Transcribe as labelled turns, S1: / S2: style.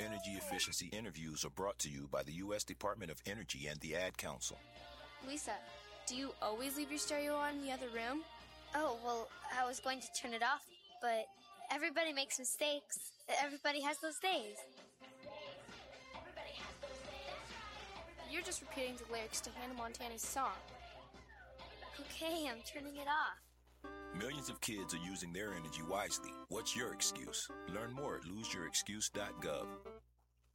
S1: Energy efficiency interviews are brought to you by the U.S. Department of Energy and the Ad Council.
S2: Lisa, do you always leave your stereo on in the other room?
S3: Oh, well, I was going to turn it off, but everybody makes mistakes. Everybody has those days.
S2: You're just repeating the lyrics to Hannah Montana's song.
S3: Okay, I'm turning it off.
S1: Millions of kids are using their energy wisely. What's your excuse? Learn more at loseyourexcuse.gov.